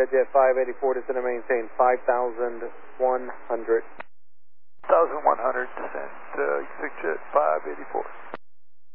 Skyjet 584, descend and maintain 5,100. 1,100, descend, EasyJet 584.